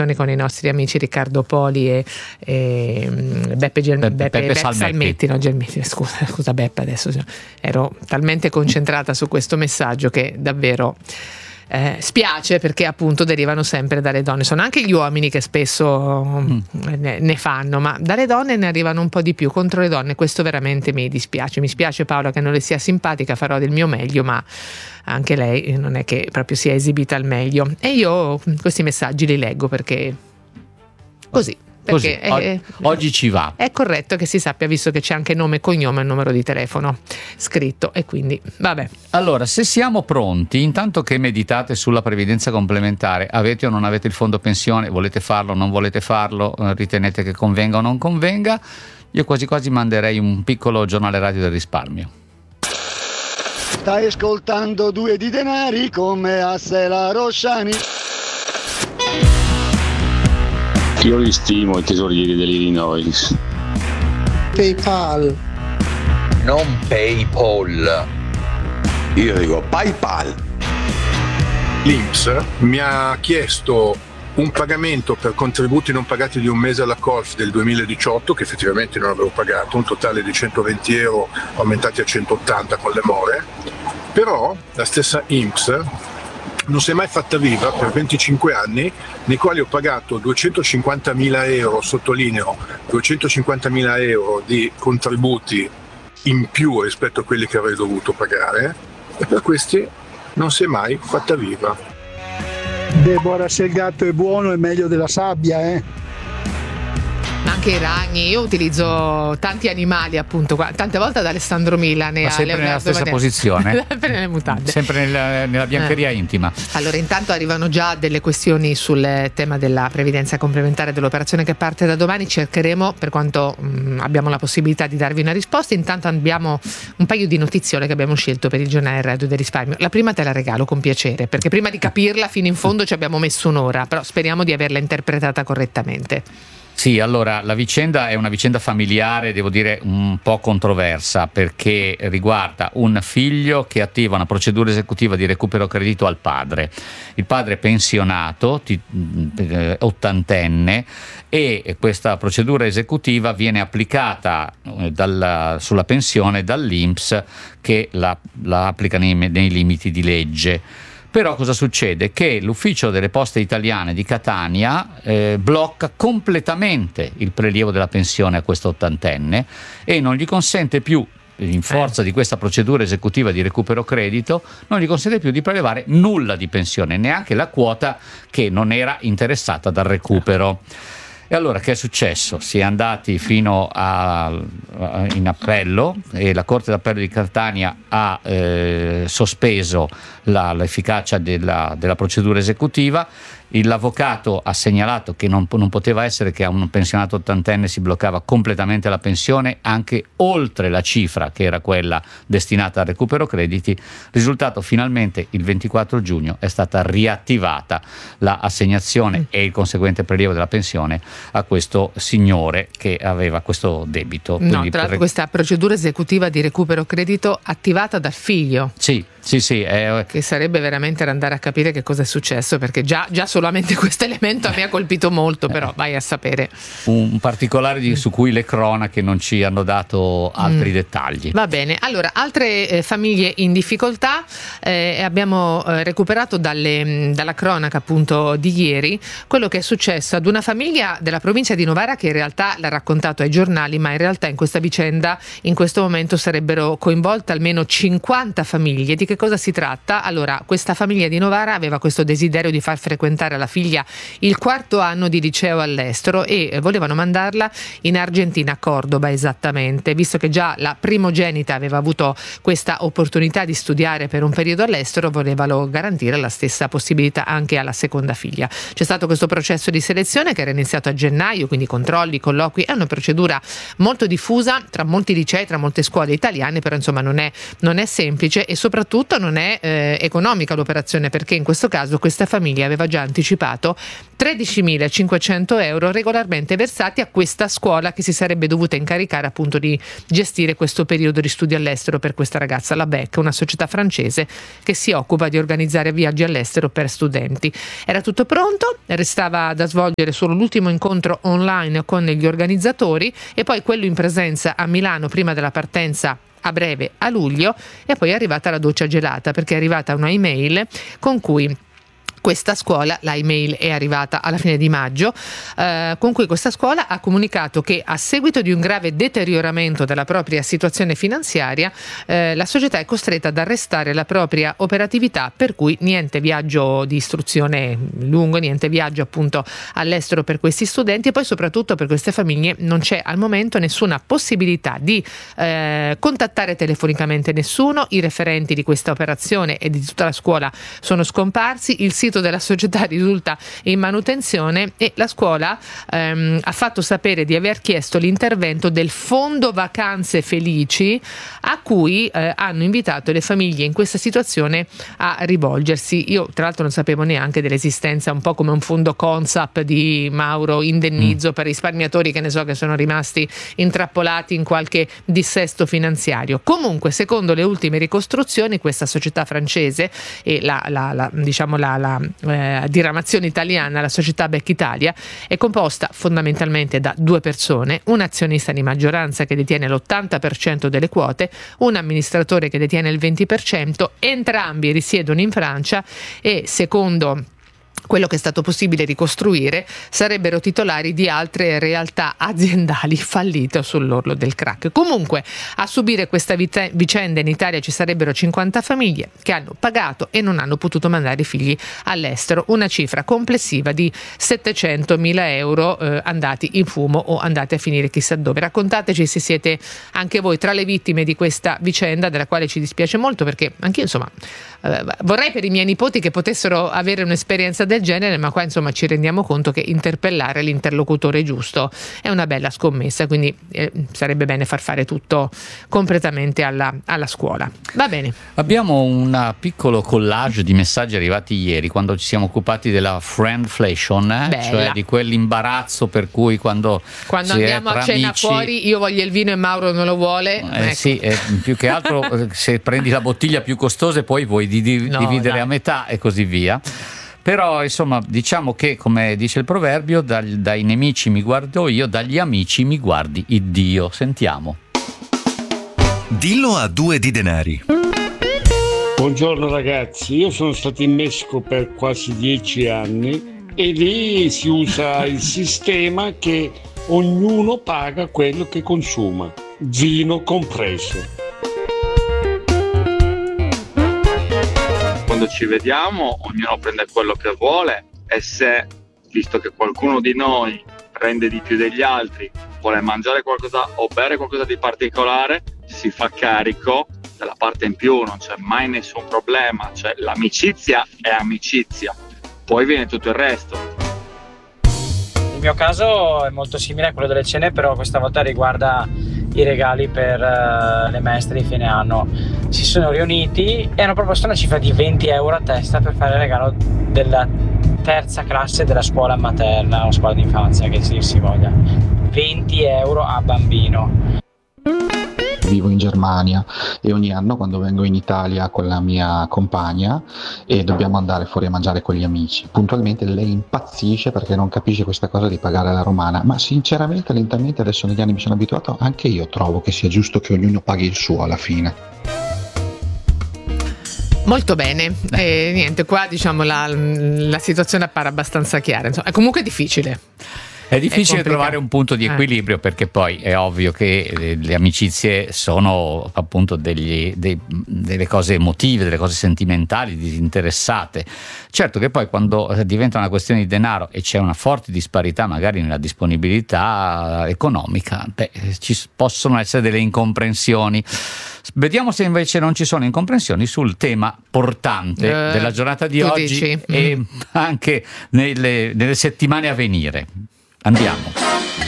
giorni con i nostri amici Riccardo Poli e Beppe Salmetti. No, Gelmetti, scusa Beppe, adesso ero talmente concentrata su questo messaggio che davvero spiace, perché appunto derivano sempre dalle donne. Sono anche gli uomini che spesso ne fanno, ma dalle donne ne arrivano un po' di più contro le donne. Questo veramente mi spiace Paola che non le sia simpatica, farò del mio meglio, ma anche lei non è che proprio sia esibita al meglio, e io questi messaggi li leggo perché così. Perché oggi ci va. È corretto che si sappia, visto che c'è anche nome, cognome e numero di telefono scritto, e quindi vabbè. Allora, se siamo pronti, intanto che meditate sulla previdenza complementare, avete o non avete il fondo pensione, volete farlo o non volete farlo, ritenete che convenga o non convenga, io quasi quasi manderei un piccolo giornale radio del risparmio. Stai ascoltando Due di Denari come a Sela Rosciani. Io li stimo i tesorieri dell'Illinois. PayPal. Non PayPal. Io dico PayPal. L'INPS mi ha chiesto un pagamento per contributi non pagati di un mese alla Colf del 2018, che effettivamente non avevo pagato, un totale di 120 euro aumentati a 180 con le more, però la stessa INPS non si è mai fatta viva per 25 anni, nei quali ho pagato 250.000 euro, sottolineo 250.000 euro di contributi in più rispetto a quelli che avrei dovuto pagare, e per questi non si è mai fatta viva. Deborah, se il gatto è buono è meglio della sabbia, Anche i ragni, io utilizzo tanti animali, appunto, tante volte ad Alessandro Milane, ma sempre nella stessa posizione, sempre nelle mutande, sempre nella biancheria intima. Allora, intanto arrivano già delle questioni sul tema della previdenza complementare, dell'operazione che parte da domani. Cercheremo, per quanto abbiamo la possibilità, di darvi una risposta. Intanto abbiamo un paio di notiziole che abbiamo scelto per il giornale radio del risparmio. La prima te la regalo con piacere, perché prima di capirla fino in fondo ci abbiamo messo un'ora, però speriamo di averla interpretata correttamente. Sì, allora la vicenda è una vicenda familiare, devo dire un po' controversa, perché riguarda un figlio che attiva una procedura esecutiva di recupero credito al padre. Il padre è pensionato, ottantenne, e questa procedura esecutiva viene applicata sulla pensione dall'INPS, che la applica nei limiti di legge. Però cosa succede? Che l'ufficio delle poste italiane di Catania blocca completamente il prelievo della pensione a questo ottantenne e non gli consente più, in forza di questa procedura esecutiva di recupero credito, non gli consente più di prelevare nulla di pensione, neanche la quota che non era interessata dal recupero. E allora che è successo? Si è andati fino in appello, e la Corte d'Appello di Catania ha sospeso l'efficacia della procedura esecutiva. L'avvocato ha segnalato che non poteva essere che a un pensionato ottantenne si bloccava completamente la pensione, anche oltre la cifra che era quella destinata al recupero crediti. Risultato: finalmente il 24 giugno è stata riattivata l'assegnazione e il conseguente prelievo della pensione a questo signore che aveva questo debito. No, tra l'altro questa procedura esecutiva di recupero credito attivata dal figlio. Sì. Che sarebbe veramente andare a capire che cosa è successo, perché già solamente questo elemento mi ha colpito molto, però vai a sapere. Un particolare su cui le cronache non ci hanno dato altri dettagli. Va bene, allora altre famiglie in difficoltà, abbiamo recuperato dalla cronaca appunto di ieri quello che è successo ad una famiglia della provincia di Novara, che in realtà l'ha raccontato ai giornali, ma in realtà in questa vicenda in questo momento sarebbero coinvolte almeno 50 famiglie. Di che cosa si tratta? Allora, questa famiglia di Novara aveva questo desiderio di far frequentare alla figlia il 4º anno di liceo all'estero e volevano mandarla in Argentina, a Cordoba esattamente, visto che già la primogenita aveva avuto questa opportunità di studiare per un periodo all'estero, volevano garantire la stessa possibilità anche alla seconda figlia. C'è stato questo processo di selezione che era iniziato a gennaio, quindi controlli, colloqui, è una procedura molto diffusa tra molti licei, tra molte scuole italiane, però insomma non è semplice, e soprattutto soprattutto non è economica l'operazione, perché in questo caso questa famiglia aveva già anticipato 13.500 euro regolarmente versati a questa scuola che si sarebbe dovuta incaricare appunto di gestire questo periodo di studio all'estero per questa ragazza. La BEC, una società francese che si occupa di organizzare viaggi all'estero per studenti. Era tutto pronto, restava da svolgere solo l'ultimo incontro online con gli organizzatori e poi quello in presenza a Milano prima della partenza a breve a luglio, e poi è arrivata la doccia gelata, perché è arrivata una email con cui questa scuola, la email è arrivata alla fine di maggio, con cui questa scuola ha comunicato che a seguito di un grave deterioramento della propria situazione finanziaria, la società è costretta ad arrestare la propria operatività, per cui niente viaggio di istruzione lungo, niente viaggio appunto all'estero per questi studenti, e poi soprattutto per queste famiglie non c'è al momento nessuna possibilità di contattare telefonicamente nessuno. I referenti di questa operazione e di tutta la scuola sono scomparsi, il sito della società risulta in manutenzione e la scuola ha fatto sapere di aver chiesto l'intervento del Fondo Vacanze Felici, a cui hanno invitato le famiglie in questa situazione a rivolgersi. Io tra l'altro non sapevo neanche dell'esistenza, un po' come un fondo Consap di Mauro Indennizzo per risparmiatori che ne so che sono rimasti intrappolati in qualche dissesto finanziario. Comunque, secondo le ultime ricostruzioni, questa società francese e la diramazione italiana, la società BEC Italia, è composta fondamentalmente da 2 persone: un azionista di maggioranza che detiene l'80% delle quote, un amministratore che detiene il 20%, entrambi risiedono in Francia e, secondo quello che è stato possibile ricostruire, sarebbero titolari di altre realtà aziendali fallite o sull'orlo del crack. Comunque, a subire questa vicenda in Italia ci sarebbero 50 famiglie che hanno pagato e non hanno potuto mandare i figli all'estero, una cifra complessiva di 700.000 euro andati in fumo o andati a finire chissà dove. Raccontateci se siete anche voi tra le vittime di questa vicenda, della quale ci dispiace molto, perché anch'io insomma vorrei per i miei nipoti che potessero avere un'esperienza del genere, ma qua insomma ci rendiamo conto che interpellare l'interlocutore giusto è una bella scommessa, quindi sarebbe bene far fare tutto completamente alla scuola. Va bene. Abbiamo un piccolo collage di messaggi arrivati ieri quando ci siamo occupati della friendflation, cioè di quell'imbarazzo per cui quando andiamo a cena amici, fuori io voglio il vino e Mauro non lo vuole, ecco. Sì, più che altro se prendi la bottiglia più costosa e poi vuoi dividere a metà e così via. Però insomma diciamo che, come dice il proverbio, dai nemici mi guardo io, dagli amici mi guardi Iddio. Sentiamo. Dillo a 2 di denari. Buongiorno ragazzi, io sono stato in Messico per quasi 10 anni e lì si usa il sistema che ognuno paga quello che consuma, vino compreso. Quando ci vediamo ognuno prende quello che vuole, e se, visto che qualcuno di noi prende di più degli altri, vuole mangiare qualcosa o bere qualcosa di particolare, si fa carico della parte in più, non c'è mai nessun problema, cioè l'amicizia è amicizia, poi viene tutto il resto. Il mio caso è molto simile a quello delle cene, però questa volta riguarda i regali per le maestre di fine anno. Si sono riuniti e hanno proposto una cifra di 20 euro a testa per fare il regalo della terza classe della scuola materna o scuola d'infanzia, che si voglia. 20 euro a bambino. Vivo in Germania e ogni anno quando vengo in Italia con la mia compagna e dobbiamo andare fuori a mangiare con gli amici, puntualmente lei impazzisce perché non capisce questa cosa di pagare alla romana, ma sinceramente lentamente adesso negli anni mi sono abituato, anche io trovo che sia giusto che ognuno paghi il suo alla fine. Molto bene, niente, qua diciamo la situazione appare abbastanza chiara, insomma, è comunque difficile. È difficile trovare un punto di equilibrio, perché poi è ovvio che le amicizie sono appunto delle cose emotive, delle cose sentimentali, disinteressate. Certo che poi quando diventa una questione di denaro e c'è una forte disparità magari nella disponibilità economica, ci possono essere delle incomprensioni. Vediamo se invece non ci sono incomprensioni sul tema portante della giornata di oggi e anche nelle settimane a venire. Andiamo.